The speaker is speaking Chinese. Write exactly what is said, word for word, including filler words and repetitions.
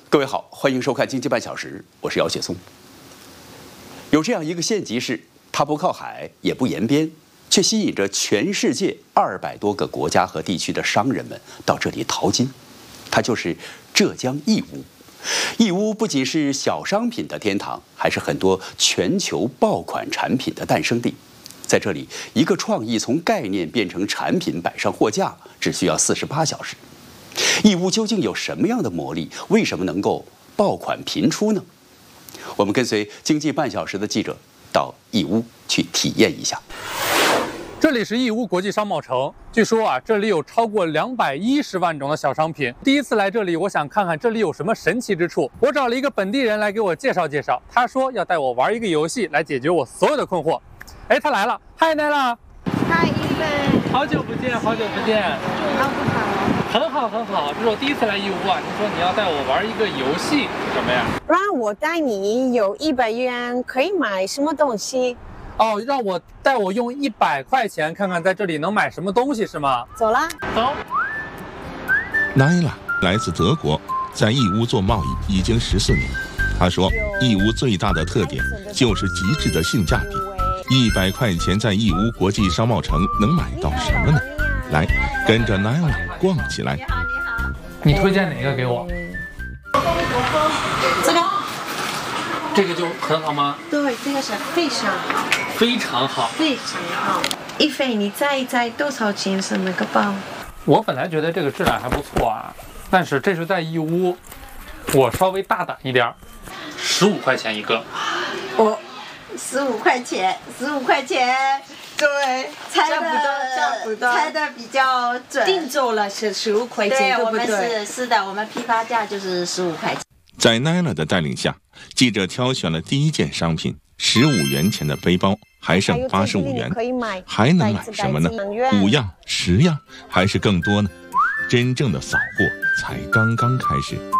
各位好，欢迎收看《经济半小时》，我是姚雪松。有这样一个县级市，它不靠海，也不沿边，却吸引着全世界二百多个国家和地区的商人们到这里淘金。它就是浙江义乌。义乌不仅是小商品的天堂，还是很多全球爆款产品的诞生地。在这里，一个创意从概念变成产品摆上货架，只需要四十八小时。义乌究竟有什么样的魔力？为什么能够爆款频出呢？我们跟随经济半小时的记者到义乌去体验一下。 这里是义乌国际商贸城，据说啊，这里有超过两百一十万种的小商品。第一次来这里，我想看看这里有什么神奇之处。我找了一个本地人来给我介绍介绍，他说要带我玩一个游戏来解决我所有的困惑。哎，他来了，嗨，奈拉， 嗨，一芬， 好久不见，好久不见， 好不好？ 很好很好，这是我第一次来义乌啊。你说你要带我玩一个游戏，是什么呀？ 让我带你有一百元可以买什么东西？ 哦，让我带我用一百块钱看看在这里能买什么东西是吗？ 走啦， 走。 奈拉来自德国，在义乌做贸易已经十四年。他说，义乌最大的特点就是极致的性价比。一百块钱在义乌国际商贸城能买到什么呢？来，跟着奈拉逛起来。 你好，你好。你推荐哪个给我？ 这个， 这个就很好吗？ 对，这个是非常好， 非常好， 非常好。一菲，你猜一猜多少钱是那个包？ 我本来觉得这个质量还不错啊，但是这是在义乌，我稍微大胆一点，十五块钱一个。 我十五块钱，十五块钱，对，猜的差不多， 猜的比较准。 定做了是十五块钱， 对， 对我们不对？ 是是的，我们批发价就是十五块钱。 在奈拉的带领下，记者挑选了第一件商品，十五元钱的背包，还剩八十五元，还能买什么呢？五样、十样，还是更多呢？真正的扫货才刚刚开始。